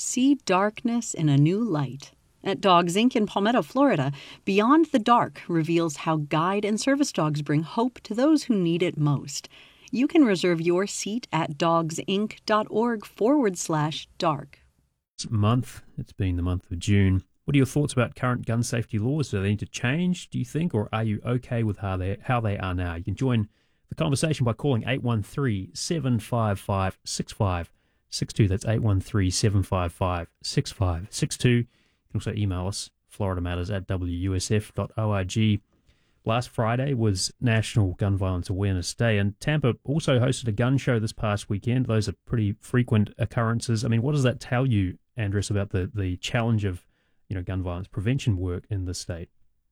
See darkness in a new light. At Dogs Inc. in Palmetto, Florida, Beyond the Dark reveals how guide and service dogs bring hope to those who need it most. You can reserve your seat at dogsinc.org/dark. Month. It's been the month of June. What are your thoughts about current gun safety laws? Do they need to change, do you think, or are you okay with how they are now? You can join the conversation by calling 813-755-6562. That's 813-755-6562. You can also email us, floridamatters@wusf.org. Last Friday was National Gun Violence Awareness Day, and Tampa also hosted a gun show this past weekend. Those are pretty frequent occurrences. I mean, what does that tell you, Andres, about the challenge of gun violence prevention work in the state?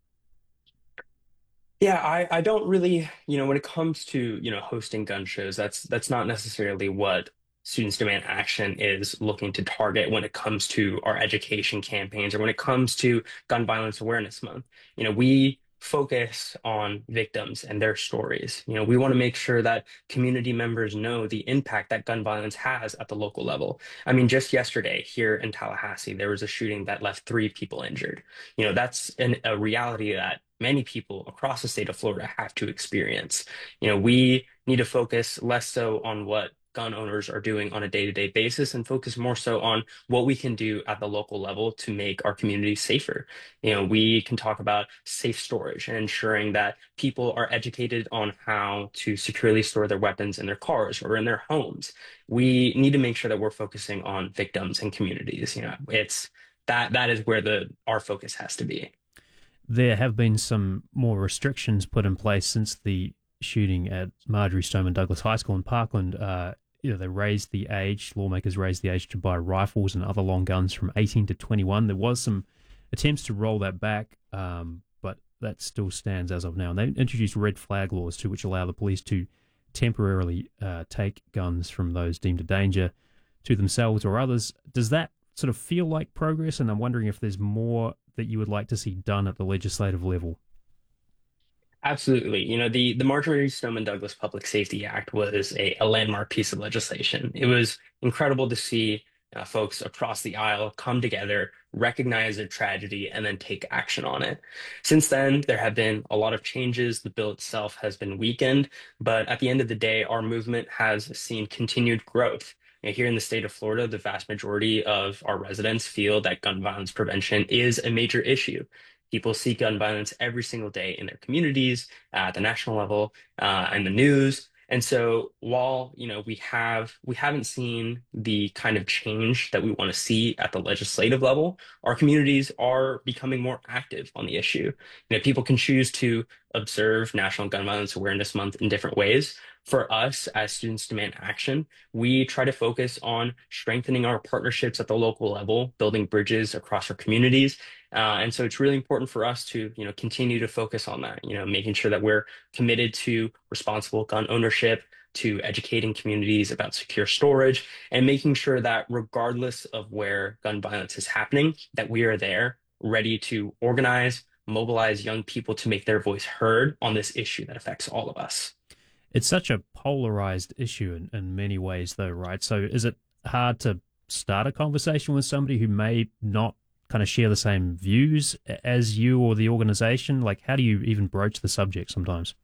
Yeah, I don't really, when it comes to, hosting gun shows, that's not necessarily what Students Demand Action is looking to target when it comes to our education campaigns or when it comes to Gun Violence Awareness Month. We focus on victims and their stories. We want to make sure that community members know the impact that gun violence has at the local level. I mean, just yesterday here in Tallahassee, there was a shooting that left 3 people injured. That's a reality that many people across the state of Florida have to experience. We need to focus less so on what gun owners are doing on a day-to-day basis and focus more so on what we can do at the local level to make our communities safer. We can talk about safe storage and ensuring that people are educated on how to securely store their weapons in their cars or in their homes. We need to make sure that we're focusing on victims and communities. It's that is where our focus has to be. There have been some more restrictions put in place since the shooting at Marjory Stoneman Douglas High School in Parkland. They raised the age, lawmakers raised the age to buy rifles and other long guns from 18 to 21. There was some attempts to roll that back, but that still stands as of now. And they introduced red flag laws too, which allow the police to temporarily take guns from those deemed a danger to themselves or others. Does that sort of feel like progress? And I'm wondering if there's more that you would like to see done at the legislative level. Absolutely. The Marjory Stoneman Douglas Public Safety Act was a landmark piece of legislation. It was incredible to see folks across the aisle come together, recognize a tragedy, and then take action on it. Since then, there have been a lot of changes. The bill itself has been weakened, but at the end of the day, our movement has seen continued growth. Here in the state of Florida, the vast majority of our residents feel that gun violence prevention is a major issue. People see gun violence every single day in their communities, at the national level, in the news. And so while, we haven't seen the kind of change that we want to see at the legislative level, our communities are becoming more active on the issue. People can choose to observe National Gun Violence Awareness Month in different ways. For us, as Students Demand Action, we try to focus on strengthening our partnerships at the local level, building bridges across our communities. And so it's really important for us to, continue to focus on that, making sure that we're committed to responsible gun ownership, to educating communities about secure storage, and making sure that regardless of where gun violence is happening, that we are there ready to organize, mobilize young people to make their voice heard on this issue that affects all of us. It's such a polarized issue in many ways, though, right? So is it hard to start a conversation with somebody who may not kind of share the same views as you or the organization? Like, how do you even broach the subject sometimes?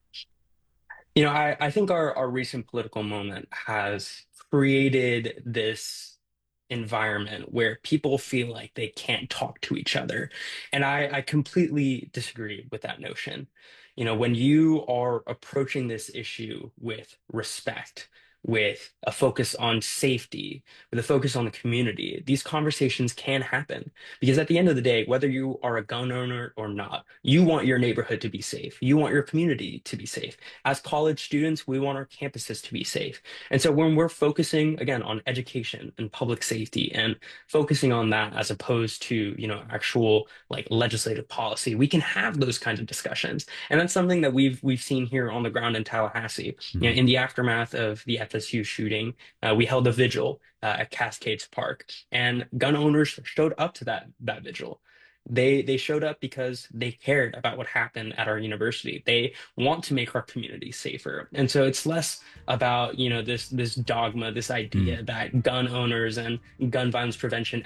I think our recent political moment has created this environment where people feel like they can't talk to each other. And I completely disagree with that notion. When you are approaching this issue with respect, with a focus on safety, with a focus on the community, these conversations can happen. Because at the end of the day, whether you are a gun owner or not, you want your neighborhood to be safe. You want your community to be safe. As college students, we want our campuses to be safe. And so when we're focusing, again, on education and public safety and focusing on that as opposed to, actual like legislative policy, we can have those kinds of discussions. And that's something that we've seen here on the ground in Tallahassee. Mm-hmm. In the aftermath of the FSU shooting, we held a vigil at Cascades Park, and gun owners showed up to that vigil. They showed up because they cared about what happened at our university. They want to make our community safer. And so it's less about, this dogma, this idea that gun owners and gun violence prevention